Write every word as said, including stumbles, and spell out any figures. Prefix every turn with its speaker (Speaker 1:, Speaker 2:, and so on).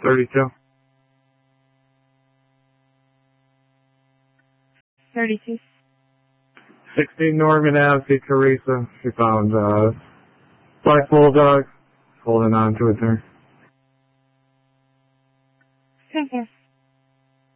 Speaker 1: thirty-two.
Speaker 2: thirty-two.
Speaker 1: sixteen Norman Avenue, Teresa. She found uh, Black Bulldog holding on to it there.